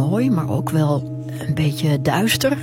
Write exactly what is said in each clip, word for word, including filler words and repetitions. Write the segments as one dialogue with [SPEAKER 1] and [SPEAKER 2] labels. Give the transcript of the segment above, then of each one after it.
[SPEAKER 1] mooi, maar ook wel een beetje duister.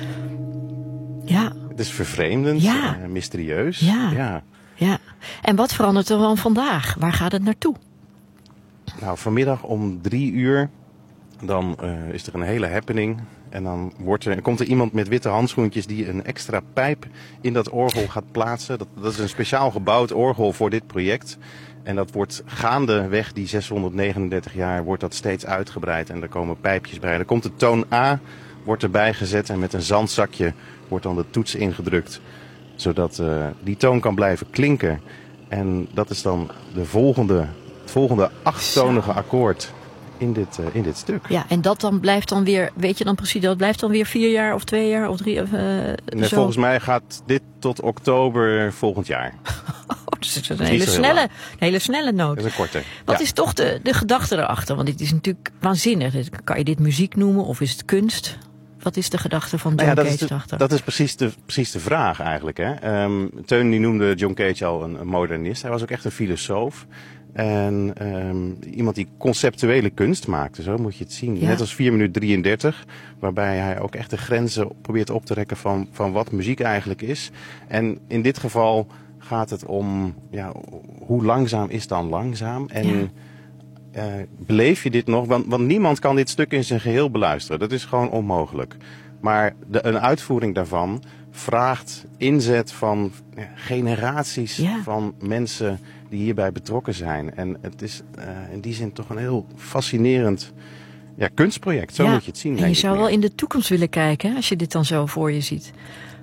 [SPEAKER 1] Ja.
[SPEAKER 2] Het is vervreemdend,
[SPEAKER 1] ja.
[SPEAKER 2] uh, mysterieus.
[SPEAKER 1] Ja.
[SPEAKER 2] Ja.
[SPEAKER 1] ja. En wat verandert er dan vandaag? Waar gaat het naartoe?
[SPEAKER 2] Nou, vanmiddag om drie uur, dan uh, is er een hele happening. En dan wordt er, komt er iemand met witte handschoentjes die een extra pijp in dat orgel gaat plaatsen. Dat, dat is een speciaal gebouwd orgel voor dit project. En dat wordt gaandeweg, die zeshonderdnegenendertig jaar, wordt dat steeds uitgebreid. En er komen pijpjes bij. Er komt de toon A, wordt erbij gezet en met een zandzakje wordt dan de toets ingedrukt. Zodat uh, die toon kan blijven klinken. En dat is dan de volgende, het volgende achttonige akkoord in dit, uh, in dit stuk.
[SPEAKER 1] Ja, en dat dan blijft dan weer, weet je dan precies, dat blijft dan weer vier jaar of twee jaar of drie? Of, uh,
[SPEAKER 2] nee,
[SPEAKER 1] zo.
[SPEAKER 2] Volgens mij gaat dit tot oktober volgend jaar.
[SPEAKER 1] Oh, dus het is een hele snelle, een hele snelle noot.
[SPEAKER 2] Dat is een korte.
[SPEAKER 1] Wat
[SPEAKER 2] ja.
[SPEAKER 1] is toch de, de gedachte erachter? Want dit is natuurlijk waanzinnig. Kan je dit muziek noemen of is het kunst? Wat is de gedachte van John
[SPEAKER 2] nou ja, dat
[SPEAKER 1] Cage
[SPEAKER 2] is de,
[SPEAKER 1] erachter?
[SPEAKER 2] Dat is precies de, precies de vraag eigenlijk. Hè? Um, Teun die noemde John Cage al een, een modernist. Hij was ook echt een filosoof. En um, iemand die conceptuele kunst maakte, zo moet je het zien.
[SPEAKER 1] Ja.
[SPEAKER 2] Net als vier minuten drieëndertig, waarbij hij ook echt de grenzen probeert op te rekken van, van wat muziek eigenlijk is. En in dit geval gaat het om, ja, hoe langzaam is dan langzaam? En
[SPEAKER 1] ja.
[SPEAKER 2] uh, beleef je dit nog? Want, want niemand kan dit stuk in zijn geheel beluisteren. Dat is gewoon onmogelijk. Maar de, een uitvoering daarvan vraagt inzet van ja, generaties
[SPEAKER 1] ja.
[SPEAKER 2] van mensen die hierbij betrokken zijn. En het is uh, in die zin toch een heel fascinerend ja, kunstproject. Zo
[SPEAKER 1] ja.
[SPEAKER 2] moet je het zien.
[SPEAKER 1] En je zou wel in de toekomst willen kijken, hè, als je dit dan zo voor je ziet.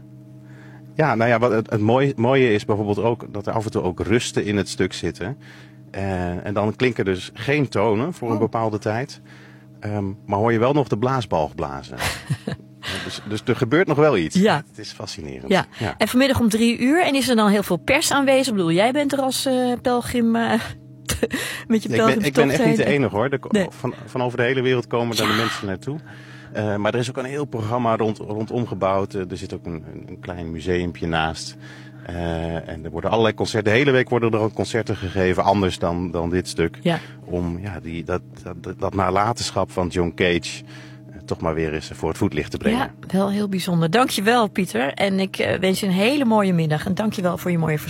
[SPEAKER 2] Ja, nou ja, wat het, het mooie, mooie is bijvoorbeeld ook dat er af en toe ook rusten in het stuk zitten. Uh, en dan klinken dus geen tonen voor een
[SPEAKER 1] oh.
[SPEAKER 2] bepaalde tijd. Um, maar hoor je wel nog de blaasbalg blazen. Dus, dus er gebeurt nog wel iets.
[SPEAKER 1] Ja.
[SPEAKER 2] Het is fascinerend.
[SPEAKER 1] Ja.
[SPEAKER 2] Ja.
[SPEAKER 1] En vanmiddag om drie uur. En is er dan heel veel pers aanwezig? Ik bedoel, jij bent er als uh, pelgrim uh, met je
[SPEAKER 2] ja, ik, ben, ik ben echt niet de
[SPEAKER 1] heen.
[SPEAKER 2] enige hoor. De, nee. van, van over de hele wereld komen daar
[SPEAKER 1] ja.
[SPEAKER 2] de mensen naartoe. Uh, maar er is ook een heel programma rond, rondom gebouwd. Uh, er zit ook een, een klein museumpje naast. Uh, en er worden allerlei concerten. De hele week worden er ook concerten gegeven, anders dan, dan dit stuk.
[SPEAKER 1] Ja.
[SPEAKER 2] Om ja, die, dat, dat, dat nalatenschap van John Cage toch maar weer eens voor het voetlicht te brengen.
[SPEAKER 1] Ja, wel heel bijzonder. Dankjewel, Pieter. En ik uh, wens je een hele mooie middag. En dankjewel voor je mooie